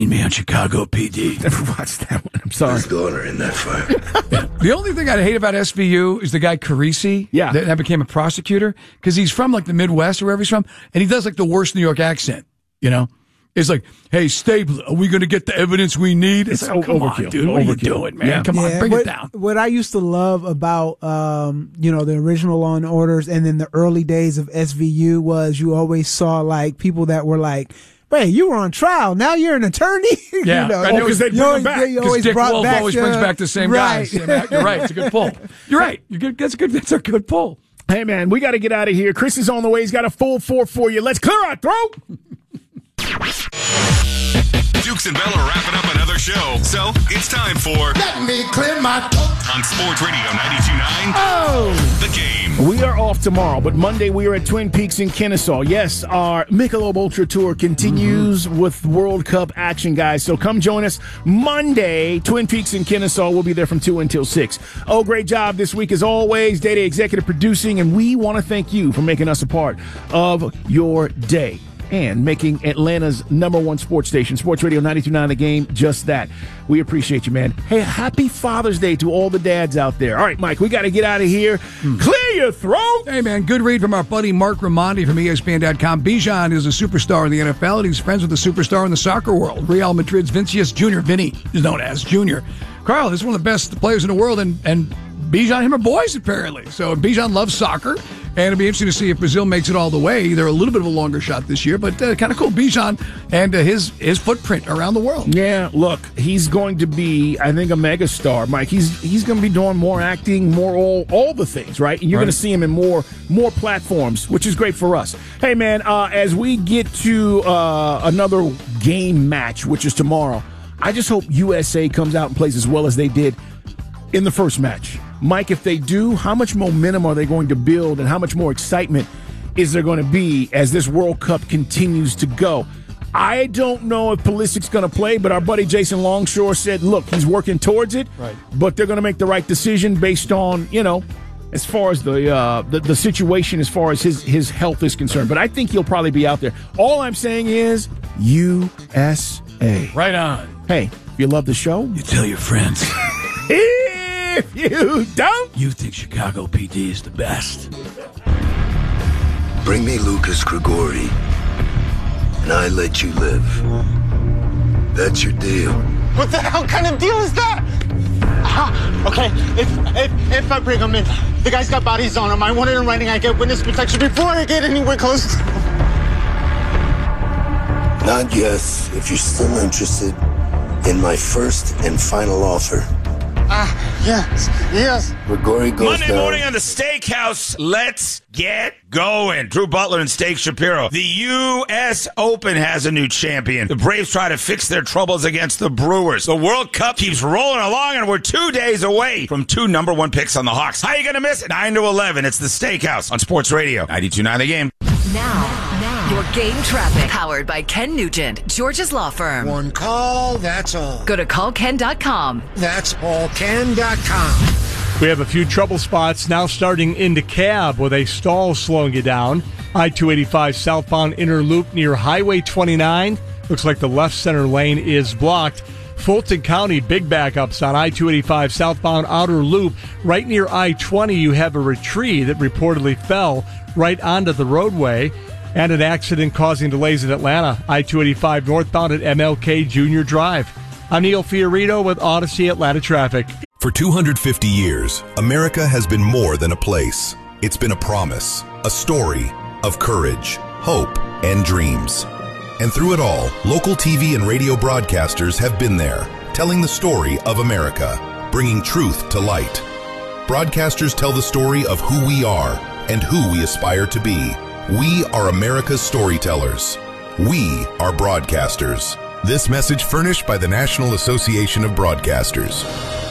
Me on Chicago PD. Never watched that one. I'm sorry. Let's go in that fire. Yeah. The only thing I hate about SVU is the guy Carisi. Yeah. That became a prosecutor because he's from like the Midwest or wherever he's from, and he does like the worst New York accent. You know, it's like, "Hey, Stabler, are we going to get the evidence we need?" It's like, come on, dude, what are you doing, man? Yeah. Come on, bring it down. What I used to love about the original Law and Orders and then the early days of SVU was you always saw like people that were like, wait, you were on trial. Now you're an attorney. Yeah, because they bring him back. Because Dick Wolf always brings back the same guys. You're right. It's a good pull. You're right. You're good. That's a good pull. Hey, man, we got to get out of here. Chris is on the way. He's got a full 4 for you. Let's clear our throat. Dukes and Bell are wrapping up another show, so it's time for Let me clear my throat. on Sports Radio 92.9. The Game. We are off tomorrow, but Monday we are at Twin Peaks in Kennesaw. Yes, our Michelob Ultra Tour continues with World Cup action, guys. So come join us Monday, Twin Peaks in Kennesaw. We'll be there from 2 until 6. Oh, great job this week as always. Day-to-Day Executive Producing, and we want to thank you for making us a part of your day and making Atlanta's #1 sports station, Sports Radio 92.9 The Game, just that. We appreciate you, man. Hey, happy Father's Day to all the dads out there. All right, Mike, we got to get out of here. Clear your throat. Hey, man, good read from our buddy Mark Raimondi from ESPN.com. Bijan is a superstar in the NFL, and he's friends with a superstar in the soccer world. Real Madrid's Vinicius Jr., Vinny is known as Jr. Carl is one of the best players in the world, and Bijan and him are boys, apparently. So Bijan loves soccer. And it'll be interesting to see if Brazil makes it all the way. They're a little bit of a longer shot this year, but kind of cool. Bijan and his footprint around the world. Yeah, look, he's going to be, I think, a megastar, Mike. He's going to be doing more acting, more all the things, right? And you're going to see him in more platforms, which is great for us. Hey, man, as we get to another game match, which is tomorrow, I just hope USA comes out and plays as well as they did in the first match. Mike, if they do, how much momentum are they going to build and how much more excitement is there going to be as this World Cup continues to go? I don't know if Pulisic's going to play, but our buddy Jason Longshore said, look, he's working towards it, but they're going to make the right decision based on, as far as the situation as far as his health is concerned. But I think he'll probably be out there. All I'm saying is USA. Right on. Hey, if you love the show, you tell your friends. If you don't, you think Chicago PD is the best. Bring me Lucas Grigori, and I let you live. That's your deal. What the hell kind of deal is that? Okay, if I bring him in, the guy's got bodies on him. I want it in writing. I get witness protection before I get anywhere close. Not yes, if you're still interested in my first and final offer. Yes. Grigori goes Monday down. morning on the Steakhouse. Let's get going. Drew Butler and Steak Shapiro. The U.S. Open has a new champion. The Braves try to fix their troubles against the Brewers. The World Cup keeps rolling along, and we're 2 days away from 2 #1 picks on the Hawks. How you going to miss it? 9 to 11. It's the Steakhouse on Sports Radio 92.9 The Game. Now, your game traffic. Powered by Ken Nugent, George's Law Firm. One call, that's all. Go to callken.com. That's allken.com. We have a few trouble spots now starting in DeKalb with a stall slowing you down. I-285 southbound inner loop near Highway 29. Looks like the left center lane is blocked. Fulton County, big backups on I-285 southbound outer loop. Right near I-20, you have a retree that reportedly fell right onto the roadway. And an accident causing delays in Atlanta. I-285 northbound at MLK Junior Drive. I'm Neil Fiorito with Odyssey Atlanta Traffic. For 250 years, America has been more than a place. It's been a promise, a story of courage, hope, and dreams. And through it all, local TV and radio broadcasters have been there, telling the story of America, bringing truth to light. Broadcasters tell the story of who we are and who we aspire to be. We are America's storytellers. We are broadcasters. This message furnished by the National Association of Broadcasters.